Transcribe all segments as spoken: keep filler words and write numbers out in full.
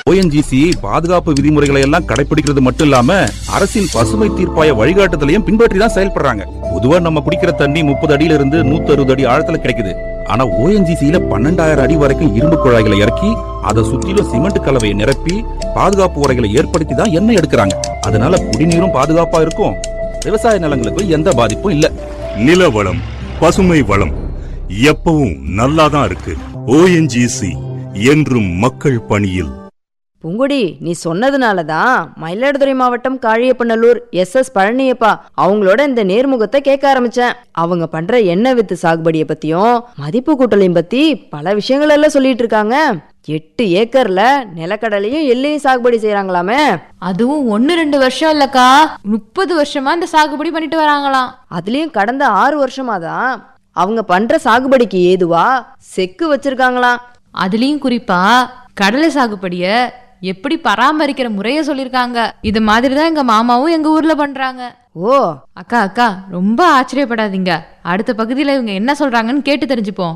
ONGC பாதுகாப்பு விதிமுறைகளை எல்லாம் கடைபிடிக்கிறது மட்டும் இல்லாம அரசின் பசுமை தீர்ப்பாய வழிகாட்டுதலையும் பின்பற்றி தான் செயல்படுறாங்க. பொதுவா நம்ம குடிக்கிற தண்ணி முப்பது அடியில இருந்து நூத்தி அறுபது அடி ஆழத்துல கிடைக்குது. ஆனா ஓஎன்ஜிசியில பன்னெண்டாயிரம் அடி வரைக்கும் இரும்பு குழாய்களை இறக்கி அதை சுற்றிலும் சிமெண்ட் கலவையை நிரப்பி பாதுகாப்பு உரைகளை ஏற்படுத்தி தான் எண்ணெய் எடுக்கிறாங்க. அதனால குடிநீரும் பாதுகாப்பா இருக்கும், விவசாய நிலங்களுக்கு எந்த பாதிப்பும் இல்ல. நில வளம், பசுமை வளம் எப்பவும் நல்லாதான் இருக்கு. ஓஎன்ஜிசி என்றும் மக்கள் பணியில். பூங்குடி, நீ சொன்னதுனாலதான் மயிலாடுதுறை மாவட்டம் காழியப்பநல்லூர் எஸ் எஸ் பழனியப்பா அவங்களோட இந்த நேர்முகத்தை கேட்க ஆரம்பிச்சேன். அவங்க பண்ற எண்ணெய் வித்து சாகுபடியை பத்தியும் மதிப்பு கூட்டலையும் பத்தி பல விஷயங்கள் எல்லாம் சொல்லிட்டு இருக்காங்க. எட்டு ஏக்கர்ல நிலக்கடலையும் எள்ளையும் சாகுபடி செய்யறாங்களாமே. அதுவும் ஒன்னு ரெண்டு வருஷம் இல்லக்கா, முப்பது வருஷமா இந்த சாகுபடி பண்ணிட்டு வராங்களாம். அதுலயும் கடந்த ஆறு வருஷமா தான் அவங்க பண்ற சாகுபடிக்கு ஏதுவா செக்கு வச்சிருக்காங்களாம். அதுலயும் குறிப்பா கடலை சாகுபடிய எப்படி பராமரிக்கிற முறைய சொல்லிருக்காங்க. இது மாதிரிதான் எங்க மாமாவும் எங்க ஊர்ல பண்றாங்க. ஓ அக்கா அக்கா ரொம்ப ஆச்சரியப்படாதீங்க. அடுத்த பகுதியில இவங்க என்ன சொல்றாங்கன்னு கேட்டு தெரிஞ்சுப்போம்.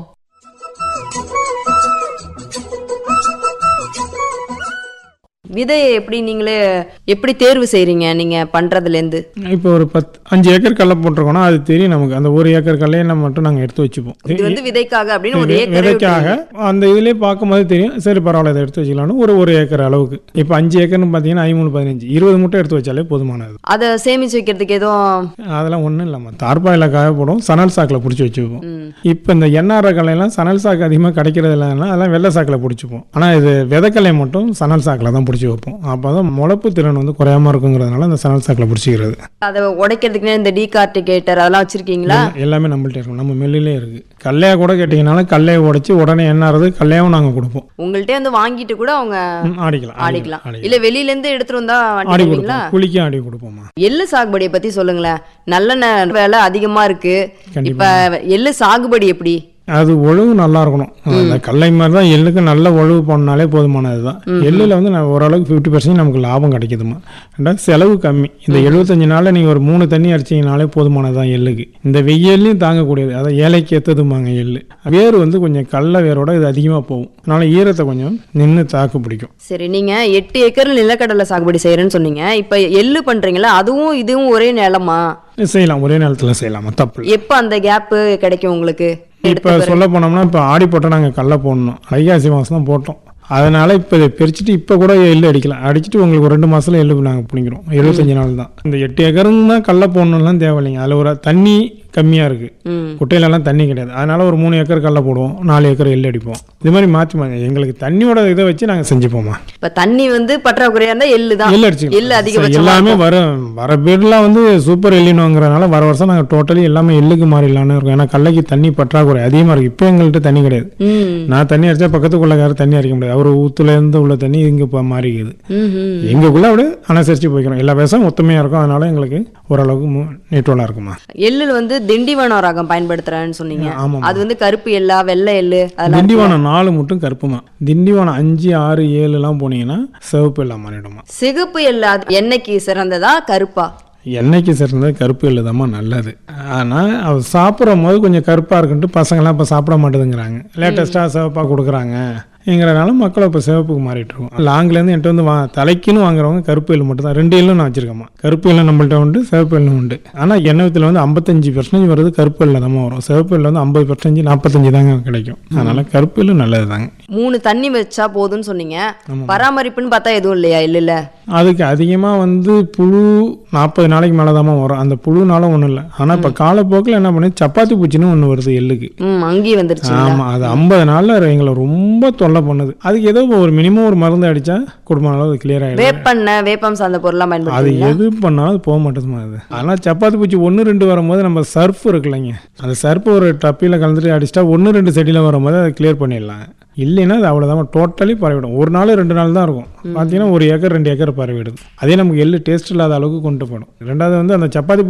விதையை எப்படி நீங்களே எப்படி தேர்வு செய்றீங்க நீங்க பண்றதுல இருந்து? இப்போ ஒரு பத்து அஞ்சு ஏக்கர் கடலை போட்டிருக்கோம்னா அது தெரியும் நமக்கு. அந்த ஒரு ஏக்கர் கடலையை நம்ம மட்டும் நாங்கள் எடுத்து வச்சுப்போம். இது வந்து விதைக்காக அப்படின்னு ஒரு ஏக்கர் விதைக்காக அந்த இதுலேயே பார்க்கும்போது தெரியும். சரி பரவாயில்ல, இதை எடுத்து வச்சுக்கலாம்னு ஒரு ஒரு ஏக்கர் அளவுக்கு. இப்போ அஞ்சு ஏக்கர்னு பார்த்தீங்கன்னா ஐமூணு பதினஞ்சு இருபது மூட்டை எடுத்து வச்சாலே போதுமானது. அதை சேமிச்சு வைக்கிறதுக்கு எதுவும் அதெல்லாம் ஒன்றும் இல்லாமல் தார்பாயில் காய போடும், சணல் சாக்கில் பிடிச்சி வச்சுப்போம். இப்போ இந்த என்ஆர் கலையெல்லாம் சணல் சாக்கு அதிகமாக கிடைக்கிறது இல்லைன்னா அதெல்லாம் வெள்ளை சாக்கில் பிடிச்சிப்போம். ஆனால் இது விதைக்கலை மட்டும் சணல் சாக்கில் தான் பிடிச்சி வைப்போம். அப்போ தான் முளைப்பு திறன் வந்து குறையாம இருக்குங்கிறதுனால அந்த சணல் சாக்கில் பிடிச்சிக்கிறது. அதை உடைக்கிறதுக்கு இந்த டீகார்டிகேட்டர் அதெல்லாம் வச்சிருக்கீங்களா? எல்லாமே நம்மள்ட்ட இருக்கும், நம்ம மில்லிலே இருக்கு. கல்லையா கூட கேட்டீங்கன்னாலும் கல்லையை உடைச்சு உடனே என்னாறது கல்லையாவும் நாங்கள் கொடுப்போம். உங்கள்கிட்ட வந்து வாங்கிட்டு கூட அவங்க ஆடிக்கலாம் ஆடிக்கலாம். இல்ல வெளியில இருந்து எடுத்துட்டு வந்தா ஆடி கொடுப்போம், குளிக்க ஆடி கொடுப்போமா. எள்ளு சாகுபடியை பத்தி சொல்லுங்களேன். நல்லெண்ணெய் விலை அதிகமா இருக்கு. இப்ப எள்ளு சாகுபடி எப்படி? அது ஒழுவு நல்லா இருக்கணும். அந்த கல்லை மாதிரி தான் எள்ளுக்கு நல்ல ஒழுவு போனாலே போதுமானது தான். எள்ளில் வந்து நான் ஓரளவுக்கு ஃபிஃப்டி பர்சன்ட் நமக்கு லாபம் கிடைக்குதுமா. ரெண்டாவது செலவு கம்மி. இந்த எழுபத்தஞ்சு நாளில் நீங்கள் ஒரு மூணு தண்ணி அடிச்சிங்கனாலே போதுமானது தான் எள்ளுக்கு. இந்த வெயிலையும் தாங்கக்கூடியது. அதை ஏழைக்கு ஏற்றதுமாங்க எள்ளு. வேர் வந்து கொஞ்சம் கடல வேரோட இது அதிகமாக போகும். அதனால ஈரத்தை கொஞ்சம் நின்று தாக்கு பிடிக்கும். சரி, நீங்க எட்டு ஏக்கர் நிலக்கடலை சாகுபடி செய்யறேன்னு சொன்னீங்க. இப்ப எள்ளு பண்றீங்களா? அதுவும் இதுவும் ஒரே நிலமா? செய்யலாம், ஒரே நேரத்தில் செய்யலாமா, தப்பு. எப்ப அந்த கேப் கிடைக்கும் உங்களுக்கு? இப்போ சொல்ல போனோம்னா இப்போ ஆடி போட்டால் நாங்கள் கடலை போடணும். வைகாசி மாதம் தான் போட்டோம். அதனால இப்போ இதை பிரிச்சுட்டு இப்போ கூட எள்ளு அடிக்கலாம். அடிச்சுட்டு உங்களுக்கு ஒரு ரெண்டு மாதத்துல எள்ளு நாங்கள் பிடிக்கிறோம். எழுபத்தஞ்சு நாள் தான். இந்த எட்டு ஏக்கருங்க தான் கடலை போடணும்லாம் தேவையில்லைங்க. அதில் ஒரு தண்ணி கம்மியாக இருக்குது, குட்டையிலலாம் தண்ணி கிடையாது. அதனால ஒரு மூணு ஏக்கர் கடலை போடுவோம், நாலு ஏக்கர் எள்ளு அடிப்போம். இது மாதிரி மாற்றி மாற்றி எங்களுக்கு தண்ணியோட இதை வச்சு நாங்கள் செஞ்சுப்போமா. இப்போ தண்ணி வந்து பற்றாக்குறையாக இருந்தால் எள்ளு தான், எள்ளு அடிச்சு எள்ளு அதிகபட்சம் எல்லாமே வரும். வர பேர்லாம் வந்து சூப்பர் எள்ளினுங்கிறதுனால வர வருஷம் நாங்கள் டோட்டலி எல்லாமே எள்ளுக்கு மாறிடலான்னு இருக்கோம். ஏன்னா கடலைக்கு தண்ணி பற்றாக்குறை அதிகமாக இருக்குது. இப்போ எங்கள்கிட்ட தண்ணி கிடையாது. நான் தண்ணி அடித்தா பக்கத்துக்குள்ளக்கார தண்ணி அடிக்க முடியாது. அவர் ஊத்துலேருந்து உள்ள தண்ணி இங்கே இப்போ மாறிக்குது. எங்களுக்குள்ள அப்படியே அனுசரித்து போய்க்கிறோம். எல்லா விவசாயம் ஒத்துமையாக இருக்கும். அதனால எங்களுக்கு ஓரளவுக்கு நீட்டோலாக இருக்குமா. எள்ளு வந்து திண்டிவனம் ரகம் பயன்படுத்துறேன்னு சொன்னீங்க. அது வந்து கருப்பு எள்ளா வெள்ளை எள்ளு? திண்டிவனம் நாலு மட்டும் கருப்புமா. திண்டிவனம் அஞ்சு ஆறு ஏழு எல்லாம் போனீங்கன்னா சிவப்பு எல்லாம் மாறிடுமா. சிகப்பு எள்ளு எண்ணெய்க்கு சிறந்ததா கருப்பா? எண்ணெய்க்கு சிறந்தது கருப்பு எள்ளு தாம்மா நல்லது. ஆனால் அவர் சாப்பிடும் போது கொஞ்சம் கருப்பாக இருக்குன்ட்டு பசங்கள்லாம் இப்போ சாப்பிட மாட்டேதுங்கிறாங்க. லேட்டஸ்ட்டாக சிவப்பாக கொடுக்குறாங்க எங்கிறனால மக்களை இப்போ சிவப்புக்கு மாறிட்டு இருக்கோம். லாங்லேருந்து என்கிட்ட வந்து வா தலைக்குன்னு வாங்குறவங்க கருப்பு எள்ளு மட்டும் தான். ரெண்டு எள்ளும் நான் வச்சிருக்கேம்மா. கருப்பு எள்ளு நம்மள்ட்ட உண்டு, சிவப்பு எள்ளும் உண்டு. ஆனால் எண்ணெய் வித்தில் வந்து ஐம்பத்தஞ்சு பர்சன்டேஜ் வருது கருப்பு எள்ளு தான் வரும். சிவப்பு எள்ளு வந்து ஐம்பது பர்சன்டேஜ் நாற்பத்தஞ்சு தாங்க கிடைக்கும். அதனால கருப்பு எள்ளு நல்லது தாங்க. மூணு தண்ணி வச்சா போதும்னு சொன்னீங்க. பராமரிப்புன்னு பார்த்தா எதுவும் இல்லையா எள்ளுல? அதுக்கு அதிகமாக வந்து புழு நாற்பது நாளைக்கு மேலே தான் வரும். அந்த புழுனாலும் ஒன்றும் இல்லை. ஆனால் இப்போ காலப்போக்கில் என்ன பண்ணி சப்பாத்தி பூச்சின்னு ஒன்று வருது எள்ளுக்கு. அங்கேயும் வந்துருச்சு. ஆமாம், அது ஐம்பது நாளில் எங்களை ரொம்ப தொல்லை பண்ணுது. அதுக்கு ஏதோ ஒரு மினிமம் ஒரு மருந்து அடிச்சா குடும்ப அளவு கிளியர் ஆகிடும். வேப்பெண்ண வேப்பம் சார்ந்த பொருளாக பயன்படுத்தி அது எது பண்ணாலும் அது போக மாட்டேதுமா. அது ஆனால் சப்பாத்தி பூச்சி ஒன்று ரெண்டு வரும்போது நம்ம சர்ஃப் இருக்குல்லைங்க, அந்த சர்ஃப் ஒரு டப்பியில் கலந்துட்டு அடிச்சிட்டா ஒன்று ரெண்டு செடியில் வரும்போது அதை கிளியர் பண்ணிடலாம். இல்லைன்னா அது அவ்வளோதான், டோட்டலி பரவிடும். ஒரு நாள் ரெண்டு நாள் தான் இருக்கும். பார்த்தீங்கன்னா ஒரு ஏக்கர் ரெண்டு ஏக்கர் பரவிடுது. அதே நமக்கு எள்ளு டேஸ்ட் இல்லாத அளவுக்கு கொண்டு போயிடும். ரெண்டாவது வந்து அந்த சப்பாத்தி